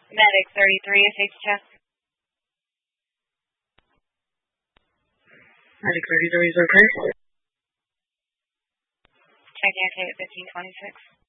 Medic 33, SH check. Medic 33 is okay. Check active at 1526.